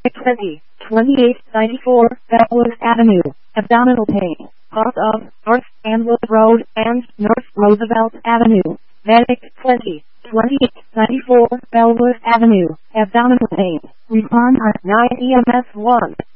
20, 2894 Bellwood Avenue, abdominal pain, cause of North Anwood Road and North Roosevelt Avenue. Medic 20, 2894 Bellwood Avenue, abdominal pain. Respond at 9 EMS 1.